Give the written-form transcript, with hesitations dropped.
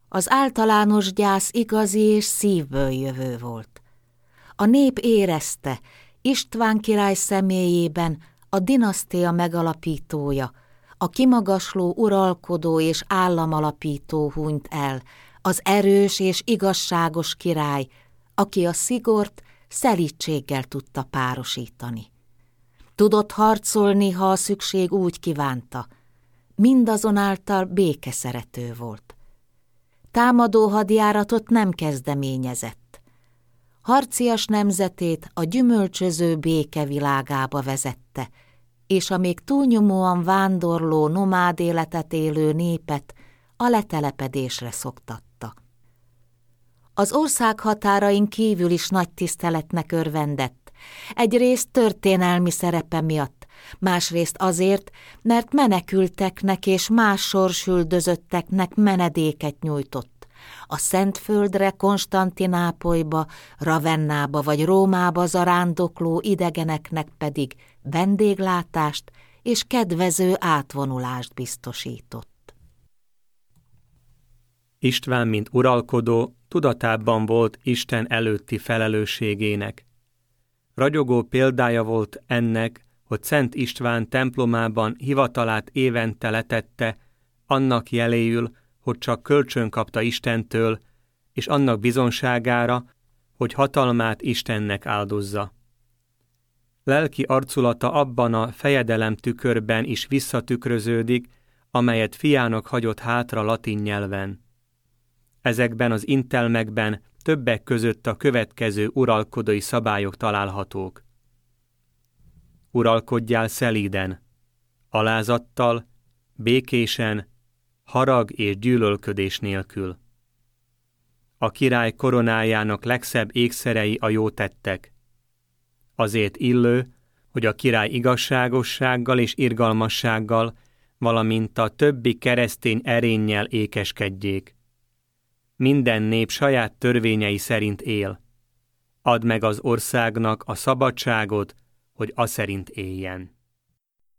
Az általános gyász igazi és szívből jövő volt. A nép érezte, István király személyében a dinasztia megalapítója, a kimagasló uralkodó és államalapító hunyt el, az erős és igazságos király, aki a szigort szelídséggel tudta párosítani. Tudott harcolni, ha a szükség úgy kívánta, mindazonáltal békeszerető volt. Támadó hadjáratot nem kezdeményezett. Harcias nemzetét a gyümölcsöző béke világába vezette, és a még túlnyomóan vándorló nomád életet élő népet a letelepedésre szoktatta. Az ország határain kívül is nagy tiszteletnek örvendett, egyrészt történelmi szerepe miatt, másrészt azért, mert menekülteknek és más sorsüldözötteknek menedéket nyújtott. A Szentföldre, Konstantinápolyba, Ravennába vagy Rómába zarándokló idegeneknek pedig vendéglátást és kedvező átvonulást biztosított. István, mint uralkodó, tudatában volt Isten előtti felelősségének. Ragyogó példája volt ennek, hogy Szent István templomában hivatalát évente letette, annak jeléül, hogy csak kölcsön kapta Istentől, és annak bizonságára, hogy hatalmát Istennek áldozza. Lelki arculata abban a fejedelem tükörben is visszatükröződik, amelyet fiának hagyott hátra latin nyelven. Ezekben az intelmekben többek között a következő uralkodói szabályok találhatók. Uralkodjál szelíden, alázattal, békésen, harag és gyűlölködés nélkül. A király koronájának legszebb ékszerei a jó tettek. Azért illő, hogy a király igazságossággal és irgalmassággal, valamint a többi keresztény erénnyel ékeskedjék. Minden nép saját törvényei szerint él. Add meg az országnak a szabadságot, hogy aszerint éljen.